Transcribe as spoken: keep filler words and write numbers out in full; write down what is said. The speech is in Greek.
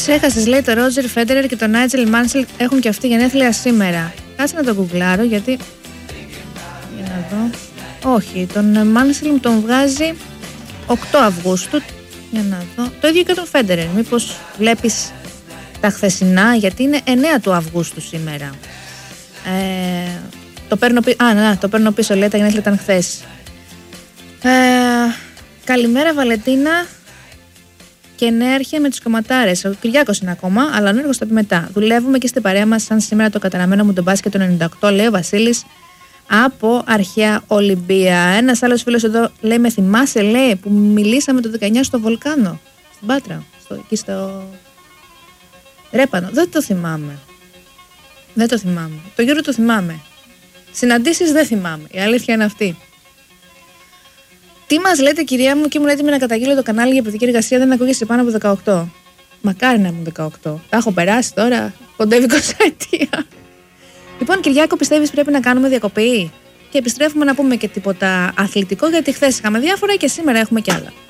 Ξέχασες, λέει, το Ρότζερ Φέντερερ και τον Νάιτζελ Μάνσελ έχουν και αυτοί γενέθλια σήμερα. Κάτσε να το γκουγκλάρω γιατί. Για να δω. Όχι, τον Μάνσελ μου τον βγάζει οκτώ Αυγούστου. Για να δω. Το ίδιο και τον Φέντερερ. Μήπως βλέπεις τα χθεσινά, γιατί είναι εννέα του Αυγούστου σήμερα. Ε, το, παίρνω πι... Α, να, το παίρνω πίσω, λέει, τα γενέθλια ήταν χθες. Ε, καλημέρα Βαλεντίνα και νέαρχε με τους κομματάρες. Ο Κυριάκος είναι ακόμα, αλλά ο Νέργος θα πει μετά. Δουλεύουμε και στην παρέα μας σαν σήμερα το καταραμένο μου τον μπάσκετ το ενενήντα οκτώ, λέει ο Βασίλης από αρχαία Ολυμπία. Ένας άλλος φίλος εδώ λέει, με θυμάσαι, λέει, που μιλήσαμε το δεκαεννιά στο Βολκάνο, στην Πάτρα, στο, εκεί στο Ρέπανο. Δεν το θυμάμαι. Δεν το θυμάμαι. Το Γιώργο το θυμάμαι. Συναντήσεις δεν θυμάμαι. Η αλήθεια είναι αυτή. Τι μας λέτε, κυρία μου, και ήμουν έτοιμη να καταγγείλω το κανάλι για παιδική εργασία, δεν ακούγεσαι πάνω από δεκαοκτώ. Μακάρι να ήμουν δεκαοκτώ. Τα έχω περάσει τώρα. Κοντεύει είκοσι ετία. Λοιπόν, Κυριάκο, πιστεύεις πρέπει να κάνουμε διακοπή? Και επιστρέφουμε να πούμε και τίποτα αθλητικό, γιατί χθες είχαμε διάφορα και σήμερα έχουμε κι άλλα.